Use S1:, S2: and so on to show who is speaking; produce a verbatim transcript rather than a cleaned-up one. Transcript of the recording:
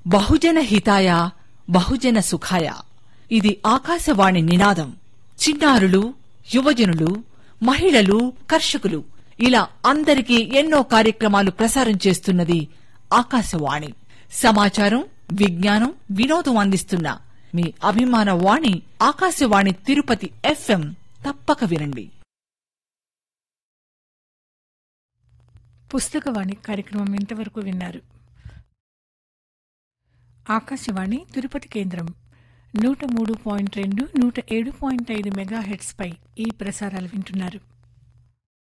S1: బహుజన హితాయ బహుజన సుఖాయ. ఇది ఆకాశవాణి నినాదం. చిన్నారులు, యువజనులు, మహిళలు, కర్షకులు ఇలా అందరికీ ఎన్నో కార్యక్రమాలు ప్రసారం చేస్తున్నది ఆకాశవాణి. సమాచారం, విజ్ఞానం, వినోదం అందిస్తున్న మీ అభిమాన వాణి ఆకాశవాణి తిరుపతి ఎఫ్ఎం. తప్పక వినండి.
S2: పుస్తకవాణి కార్యక్రమం ఇంతవరకు విన్నారు. ఆకాశవాణి తిరుపతి కేంద్రం నూట మూడు పాయింట్ రెండు నూట ఏడు పాయింట్ ఐదు మెగాహెర్ట్స్ పై ఈ ప్రసారాలు వింటున్నారు.